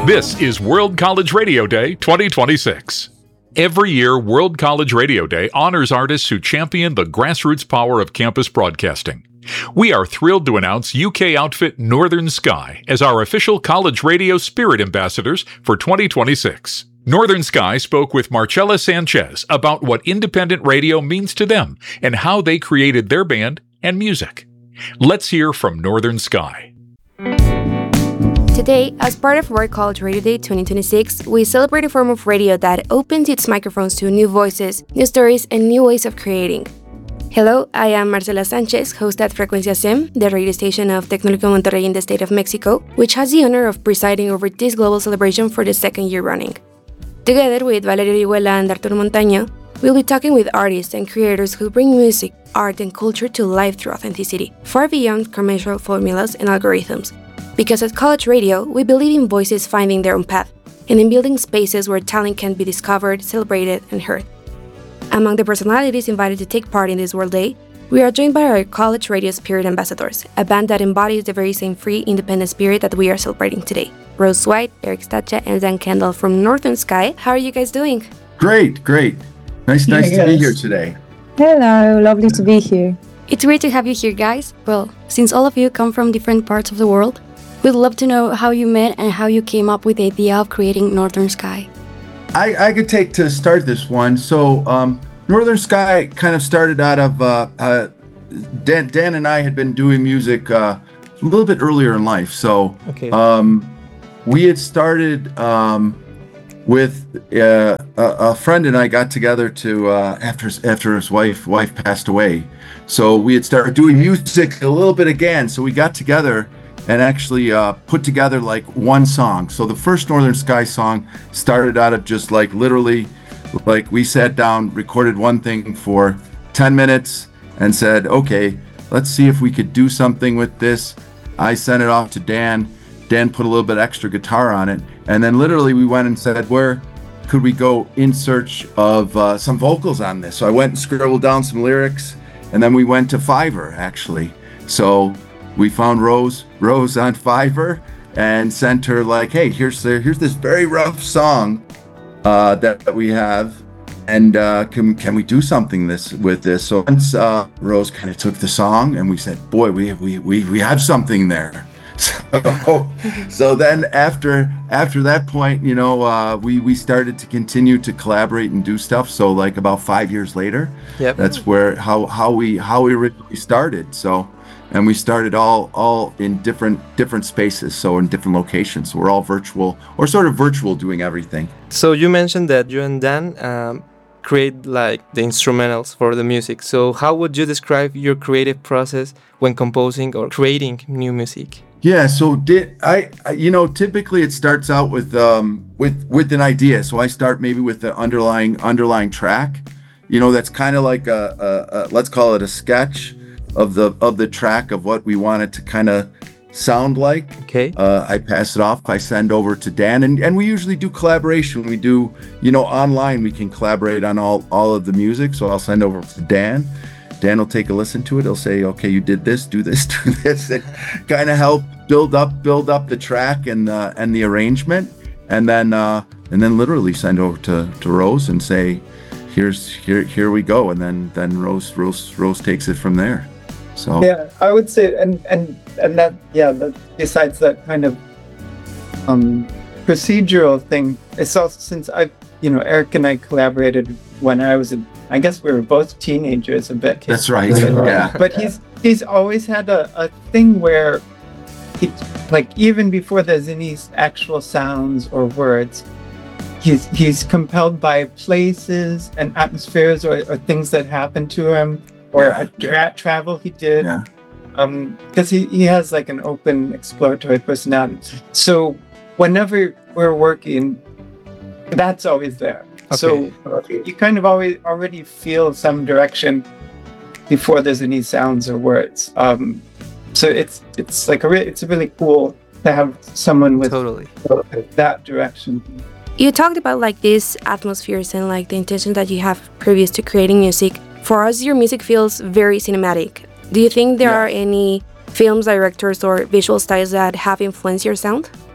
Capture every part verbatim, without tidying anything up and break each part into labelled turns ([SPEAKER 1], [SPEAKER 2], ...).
[SPEAKER 1] This is World College Radio Day twenty twenty-six. Every year, World College Radio Day honors artists who champion the grassroots power of campus broadcasting. We are thrilled to announce U K outfit Northern Sky as our official college radio spirit ambassadors for twenty twenty-six. Northern Sky spoke with Marcella Sanchez about what independent radio means to them and how they created their band and music. Let's hear from Northern Sky.
[SPEAKER 2] Today, as part of World College Radio Day twenty twenty-six, we celebrate a form of radio that opens its microphones to new voices, new stories, and new ways of creating. Hello, I am Marcela Sanchez, host at Frecuencia S E M, the radio station of Tecnológico Monterrey in the state of Mexico, which has the honor of presiding over this global celebration for the second year running. Together with Valerio Orihuela and Arturo Montaño, we'll be talking with artists and creators who bring music, art, and culture to life through authenticity, far beyond commercial formulas and algorithms. Because at College Radio, we believe in voices finding their own path, and in building spaces where talent can be discovered, celebrated, and heard. Among the personalities invited to take part in this World Day, we are joined by our College Radio Spirit Ambassadors, a band that embodies the very same free, independent spirit that we are celebrating today. Rose White, Eric Stacha, and Dan Kendall from Northern Sky. How are you guys doing?
[SPEAKER 3] Great, great. Nice, nice to be here today.
[SPEAKER 4] Hello, lovely to be here.
[SPEAKER 2] It's great to have you here, guys. Well, since all of you come from different parts of the world, we'd love to know how you met and how you came up with the idea of creating Northern Sky.
[SPEAKER 3] I, I could take to start this one. So um, Northern Sky kind of started out of, uh, uh, Dan, Dan and I had been doing music uh, a little bit earlier in life. So
[SPEAKER 5] okay.
[SPEAKER 3] um, we had started um, with uh, a, a friend and I got together to, uh, after, after his wife, wife passed away. So we had started doing music a little bit again. So we got together and actually uh, put together like one song. So the first Northern Sky song started out of just like literally, like we sat down, recorded one thing for ten minutes and said, okay, let's see if we could do something with this. I sent it off to Dan. Dan put a little bit extra guitar on it. And then literally we went and said, where could we go in search of uh, some vocals on this? So I went and scribbled down some lyrics and then we went to Fiverr actually. So we found Rose, Rose on Fiverr and sent her like, hey, here's the, here's this very rough song uh, that, that we have, and uh, can can we do something this with this? So once uh, Rose kind of took the song, and we said, boy, we we we we have something there. So so then after after that point, you know, uh, we we started to continue to collaborate and do stuff. So like about five years later,
[SPEAKER 5] yep.
[SPEAKER 3] that's where how how we how we originally started. So. And we started all all in different different spaces, so in different locations. So we're all virtual, or sort of virtual, doing everything.
[SPEAKER 5] So you mentioned that you and Dan um, create like the instrumentals for the music. So how would you describe your creative process when composing or creating new music?
[SPEAKER 3] Yeah, so did I, I you know, typically it starts out with um with with an idea. So I start maybe with the underlying underlying track. You know, that's kind of like a, a, a let's call it a sketch of the of the track of what we want it to kind of sound like.
[SPEAKER 5] Okay.
[SPEAKER 3] Uh, I pass it off. I send over to Dan, and, and we usually do collaboration. We do, you know, online we can collaborate on all, all of the music. So I'll send over to Dan. Dan will take a listen to it. He'll say, okay, you did this, do this, do this, and kind of help build up build up the track and uh, and the arrangement, and then uh, and then literally send over to, to Rose and say, here's here here we go, and then then Rose Rose Rose takes it from there. So
[SPEAKER 6] yeah, I would say, and and and that yeah, that besides that kind of um, procedural thing, it's also since I, you know, Eric and I collaborated when I was, a, I guess we were both teenagers a bit.
[SPEAKER 3] That's right. Yeah.
[SPEAKER 6] But he's he's always had a, a thing where he, like even before there's any actual sounds or words, he's he's compelled by places and atmospheres or, or things that happen to him. Or yeah. a tra- travel he did,
[SPEAKER 3] yeah.
[SPEAKER 6] um, because he, he has like an open exploratory personality. So whenever we're working, that's always there.
[SPEAKER 5] Okay.
[SPEAKER 6] So you kind of always already feel some direction before there's any sounds or words. Um, so it's it's like a re- it's really cool to have someone with
[SPEAKER 5] totally
[SPEAKER 6] that direction.
[SPEAKER 2] You talked about like these atmospheres and like the intention that you have previous to creating music. For us, your music feels very cinematic. Do you think there
[SPEAKER 3] yeah.
[SPEAKER 2] are any films, directors, or visual styles that have influenced your sound?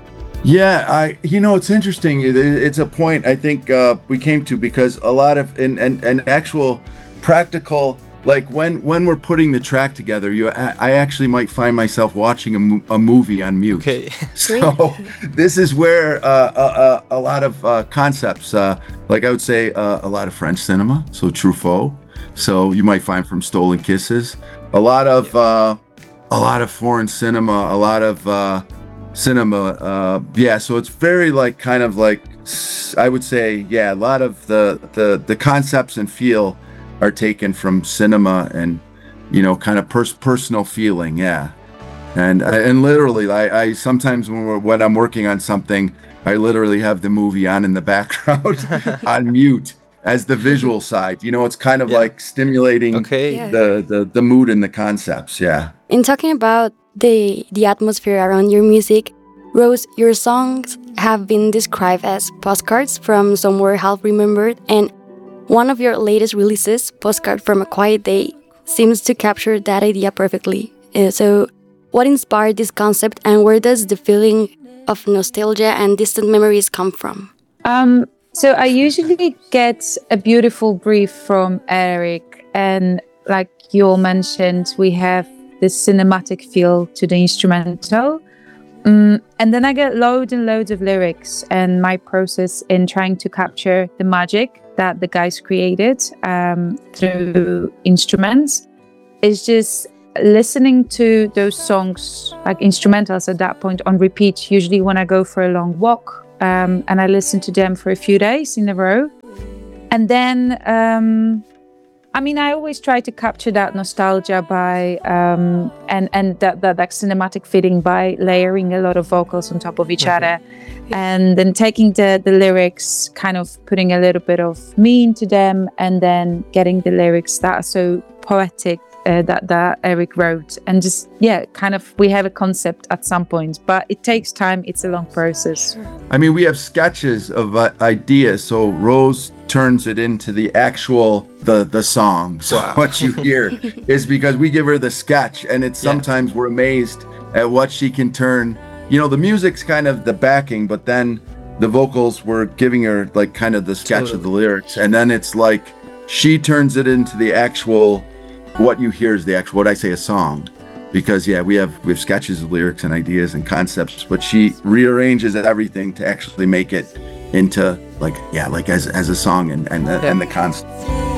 [SPEAKER 3] Yeah, I you know it's interesting. It, it's a point I think uh, we came to because a lot of in and and actual practical like when when we're putting the track together, you I, I actually might find myself watching a, mo- a movie on mute.
[SPEAKER 5] Okay.
[SPEAKER 3] So this is where uh, a, a, a lot of uh, concepts, uh, like I would say, uh, a lot of French cinema. So Truffaut. So you might find from Stolen Kisses, a lot of uh, a lot of foreign cinema, a lot of uh, cinema. Uh, yeah. So it's very like kind of like I would say, yeah, a lot of the the the concepts and feel are taken from cinema and, you know, kind of pers- personal feeling. Yeah. And, and literally I, I sometimes when, we're, when I'm working on something, I literally have the movie on in the background on mute as the visual side, you know, it's kind of
[SPEAKER 5] Yeah.
[SPEAKER 3] like stimulating
[SPEAKER 5] Okay.
[SPEAKER 2] Yeah.
[SPEAKER 3] the, the, the mood and the concepts. Yeah.
[SPEAKER 2] In talking about the the atmosphere around your music, Rose, your songs have been described as postcards from somewhere half remembered, and one of your latest releases, Postcard from a Quiet Day, seems to capture that idea perfectly. Uh, so, what inspired this concept, and where does the feeling of nostalgia and distant memories come from?
[SPEAKER 4] Um, so I usually get a beautiful brief from Eric, and like you all mentioned, we have this cinematic feel to the instrumental. Um, and then I get loads and loads of lyrics, and my process in trying to capture the magic that the guys created um, through instruments is just listening to those songs, like instrumentals at that point, on repeat, usually when I go for a long walk, um, and I listen to them for a few days in a row. And then, um, I mean, I always try to capture that nostalgia by, um, and, and that, that, that cinematic feeling by layering a lot of vocals on top of each
[SPEAKER 5] Mm-hmm.
[SPEAKER 4] other. And then taking the, the lyrics, kind of putting a little bit of me into them, and then getting the lyrics that are so poetic uh, that, that Eric wrote. And just, yeah, kind of, we have a concept at some point, but it takes time. It's a long process.
[SPEAKER 3] I mean, we have sketches of uh, ideas. So Rose turns it into the actual, the, the song. So
[SPEAKER 5] Wow.
[SPEAKER 3] what you hear is because we give her the sketch, and it's
[SPEAKER 5] Yeah.
[SPEAKER 3] sometimes we're amazed at what she can turn. You know, the music's kind of the backing, but then the vocals were giving her like kind of the sketch
[SPEAKER 5] Totally.
[SPEAKER 3] of the lyrics. And then it's like she turns it into the actual, what you hear is the actual, what I say, a song. Because yeah, we have we have sketches of lyrics and ideas and concepts, but she rearranges everything to actually make it into like, yeah, like as as a song and and the,
[SPEAKER 5] Yeah.
[SPEAKER 3] and the concept.